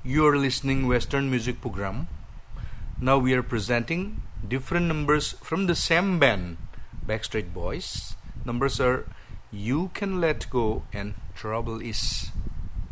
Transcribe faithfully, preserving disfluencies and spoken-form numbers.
You are listening Western music program. Now we are presenting different numbers from the same band, Backstreet Boys. Numbers are You Can Let Go and Trouble Is.